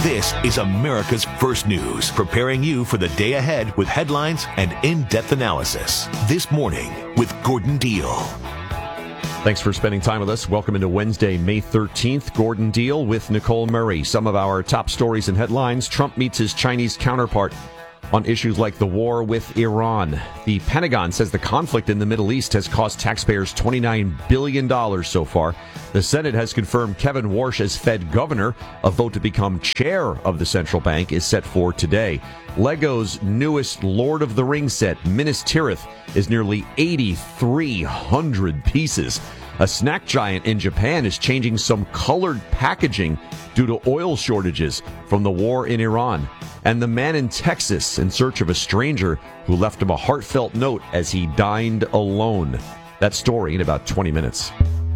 This is America's First News, preparing you for the day ahead with headlines and in-depth analysis. This morning with Gordon Deal. Thanks for spending time with us. Welcome into Wednesday, May 13th. Gordon Deal with Nicole Murray. Some of our top stories and headlines. Trump meets his Chinese counterpart on issues like the war with Iran. The Pentagon says the conflict in the Middle East has cost taxpayers $29 billion so far. The Senate has confirmed Kevin Warsh as Fed governor. A vote to become chair of the central bank is set for today. Lego's newest Lord of the Rings set, Minas Tirith, is nearly 8,300 pieces. A snack giant in Japan is changing some colored packaging due to oil shortages from the war in Iran. And the man in Texas in search of a stranger who left him a heartfelt note as he dined alone. That story in about 20 minutes.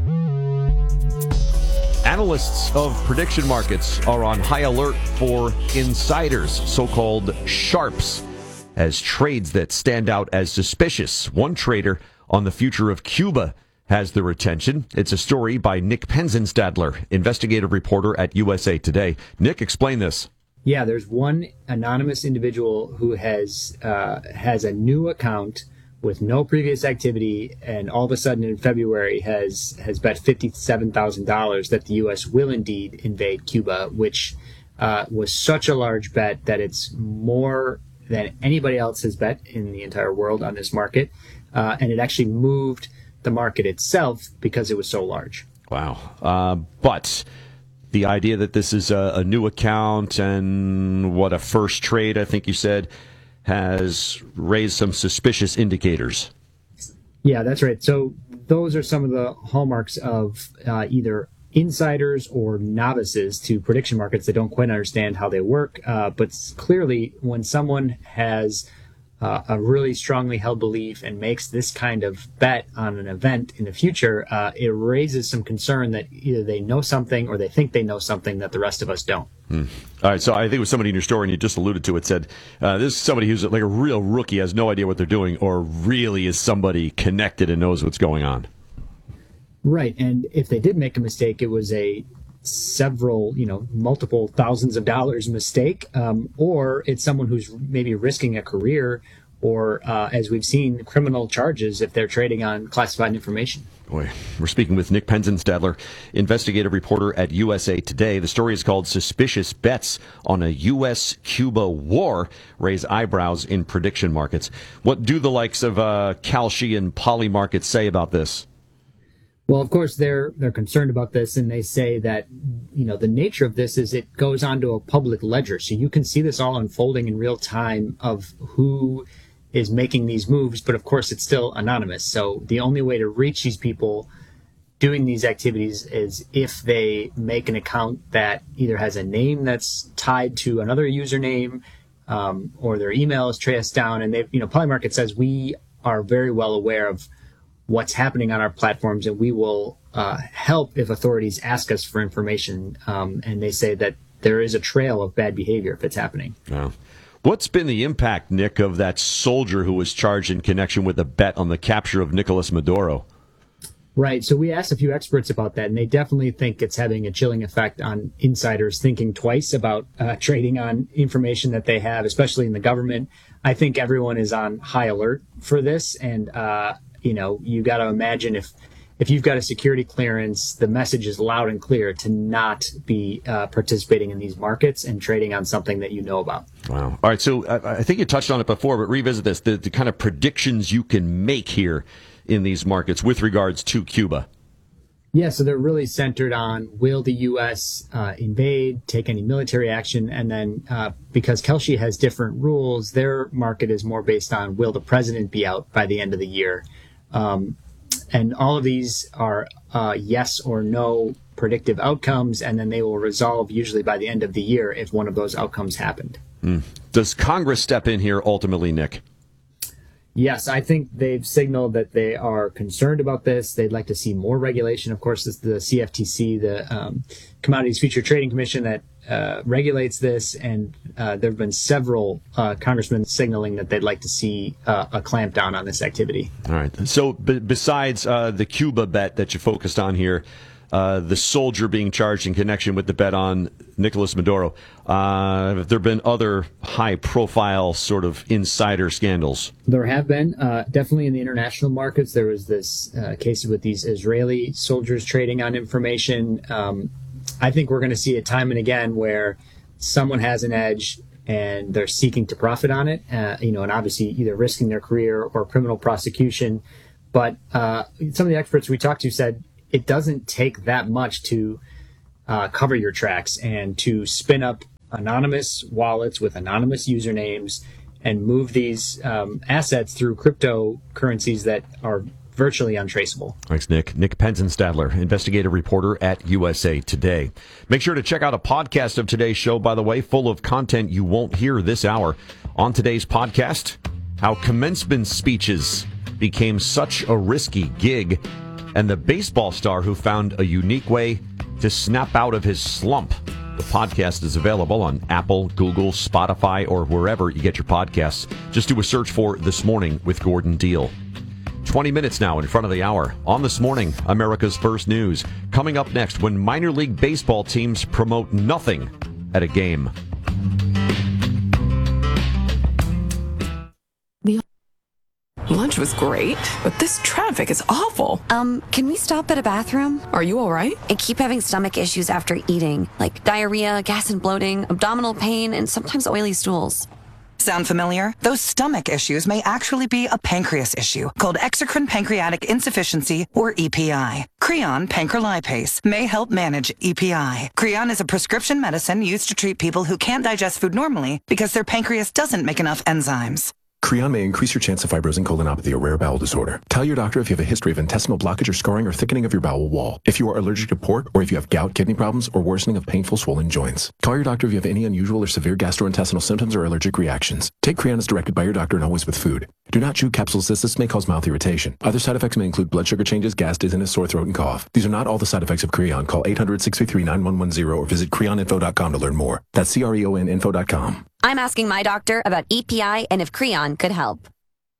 Analysts of prediction markets are on high alert for insiders, so-called sharps, as trades that stand out as suspicious. One trader on the future of Cuba has their attention. It's a story by Nick Penzenstadler, investigative reporter at USA Today. Nick, explain this. Yeah, there's one anonymous individual who has a new account with no previous activity, and all of a sudden in February has bet $57,000 that the U.S. will indeed invade Cuba, which was such a large bet that it's more than anybody else has bet in the entire world on this market, and it actually moved the market itself because it was so large. Wow. But the idea that this is a new account and a first trade, I think you said, has raised some suspicious indicators. Yeah, that's right. So those are some of the hallmarks of either insiders or novices to prediction markets that don't quite understand how they work. But clearly, when someone has a really strongly held belief and makes this kind of bet on an event in the future, it raises some concern that either they know something or they think they know something that the rest of us don't. All right, so I think it was somebody in your story, and you just alluded to it, said this is somebody who's like a real rookie, has no idea what they're doing, or really is somebody connected and knows what's going on. Right, and if they did make a mistake, it was a multiple thousands of dollars mistake, or it's someone who's maybe risking a career or, as we've seen, criminal charges if they're trading on classified information. Boy, we're speaking with Nick Penzenstadler, investigative reporter at USA Today. The story is called Suspicious Bets on a U.S.-Cuba War Raise Eyebrows in Prediction Markets. What do the likes of Kalshi and Polymarket say about this? Well, of course, they're concerned about this, and they say that, the nature of this is it goes onto a public ledger. So you can see this all unfolding in real time of who is making these moves. But of course, it's still anonymous. So the only way to reach these people doing these activities is if they make an account that either has a name that's tied to another username, or their email is traced down. And Polymarket says we are very well aware of what's happening on our platforms, and we will help if authorities ask us for information. And they say that there is a trail of bad behavior if it's happening. Wow. What's been the impact, Nick, of that soldier who was charged in connection with a bet on the capture of Nicolas Maduro? Right. So we asked a few experts about that, and they definitely think it's having a chilling effect on insiders thinking twice about trading on information that they have, especially in the government. I think everyone is on high alert for this, and you got to imagine if you've got a security clearance, the message is loud and clear to not be participating in these markets and trading on something that you know about. Wow. All right. So I think you touched on it before, but revisit this, the kind of predictions you can make here in these markets with regards to Cuba. Yeah, so they're really centered on will the U.S. Invade, take any military action, and then because Kalshi has different rules, their market is more based on will the president be out by the end of the year. And all of these are yes or no predictive outcomes, and then they will resolve usually by the end of the year if one of those outcomes happened. Does Congress step in here ultimately, Nick? Yes, I think they've signaled that they are concerned about this. They'd like to see more regulation. Of course, it's the CFTC, the Commodities Future Trading Commission, that regulates this. And there have been several congressmen signaling that they'd like to see a clampdown on this activity. All right. So besides the Cuba bet that you focused on here, the soldier being charged in connection with the bet on Nicolas Maduro. Have there been other high-profile sort of insider scandals? There have been. Definitely in the international markets, there was this case with these Israeli soldiers trading on information. I think we're going to see it time and again where someone has an edge and they're seeking to profit on it, and obviously either risking their career or criminal prosecution. But some of the experts we talked to said it doesn't take that much to cover your tracks and to spin up anonymous wallets with anonymous usernames and move these assets through cryptocurrencies that are virtually untraceable. Thanks, Nick. Nick Penzenstadler, investigative reporter at USA Today. Make sure to check out a podcast of today's show, by the way, full of content you won't hear this hour. On today's podcast, how commencement speeches became such a risky gig, and the baseball star who found a unique way to snap out of his slump. The podcast is available on Apple, Google, Spotify, or wherever you get your podcasts. Just do a search for This Morning with Gordon Deal. 20 minutes now in front of the hour. On This Morning, America's First News. Coming up next, when minor league baseball teams promote nothing at a game. Lunch was great, but this traffic is awful. Can we stop at a bathroom? Are you all right? I keep having stomach issues after eating, like diarrhea, gas and bloating, abdominal pain, and sometimes oily stools. Sound familiar? Those stomach issues may actually be a pancreas issue called exocrine pancreatic insufficiency, or EPI. Creon pancrelipase may help manage EPI. Creon is a prescription medicine used to treat people who can't digest food normally because their pancreas doesn't make enough enzymes. Creon may increase your chance of fibrosing colonopathy, a rare bowel disorder. Tell your doctor if you have a history of intestinal blockage or scarring or thickening of your bowel wall. If you are allergic to pork, or if you have gout, kidney problems, or worsening of painful swollen joints. Call your doctor if you have any unusual or severe gastrointestinal symptoms or allergic reactions. Take Creon as directed by your doctor and always with food. Do not chew capsules as this may cause mouth irritation. Other side effects may include blood sugar changes, gas, dizziness, sore throat, and cough. These are not all the side effects of Creon. Call 800-633-9110 or visit creoninfo.com to learn more. That's creoninfo.com. I'm asking my doctor about EPI and if Creon could help.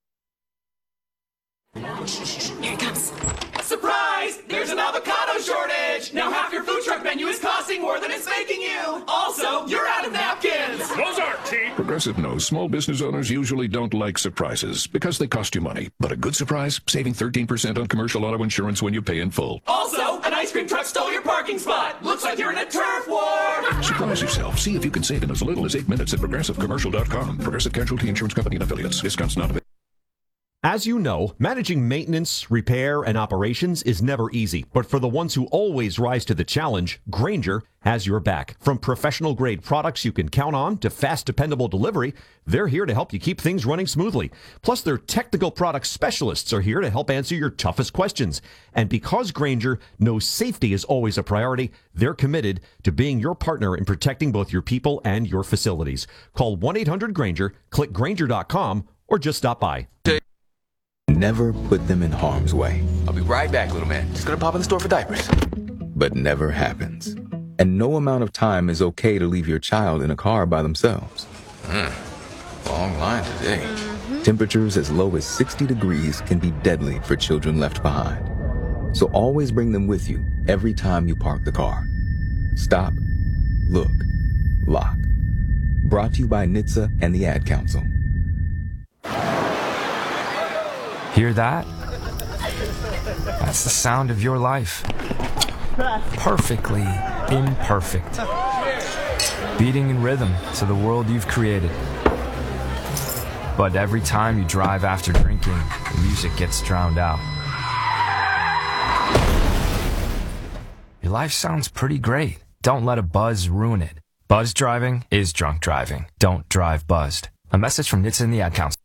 Here it comes. Surprise! There's an avocado shortage! Now half your food truck menu is costing more than it's making you! Also, you're out of napkins! Those aren't cheap! Progressive knows small business owners usually don't like surprises because they cost you money. But a good surprise? Saving 13% on commercial auto insurance when you pay in full. Also, an ice cream truck stole your parking spot! Looks like you're in a turf war! Surprise yourself. See if you can save in as little as 8 minutes at ProgressiveCommercial.com. Progressive Casualty Insurance Company and Affiliates. Discounts not available. As you know, managing maintenance, repair, and operations is never easy. But for the ones who always rise to the challenge, Grainger has your back. From professional-grade products you can count on to fast, dependable delivery, they're here to help you keep things running smoothly. Plus, their technical product specialists are here to help answer your toughest questions. And because Grainger knows safety is always a priority, they're committed to being your partner in protecting both your people and your facilities. Call 1-800-GRAINGER, click Grainger.com, or just stop by. Never put them in harm's way. I'll be right back, little man. Just gonna pop in the store for diapers. But never happens. And no amount of time is okay to leave your child in a car by themselves. Long line today. Temperatures as low as 60 degrees can be deadly for children left behind. So always bring them with you every time you park the car. Stop, look, lock. Brought to you by NHTSA and the Ad Council. Hear that? That's the sound of your life. Perfectly imperfect. Beating in rhythm to the world you've created. But every time you drive after drinking, the music gets drowned out. Your life sounds pretty great. Don't let a buzz ruin it. Buzz driving is drunk driving. Don't drive buzzed. A message from NHTSA and the Ad Council.